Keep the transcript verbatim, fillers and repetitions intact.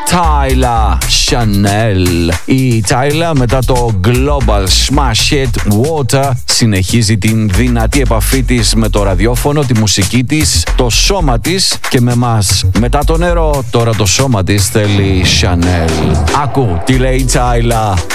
Tyla Chanel. Η Tyla μετά το Global Smash Hit Water συνεχίζει την δυνατή επαφή της με το ραδιόφωνο, τη μουσική της, το σώμα της και με μας. Μετά το νερό, τώρα το σώμα της θέλει Chanel. Άκου τι λέει η Tyla.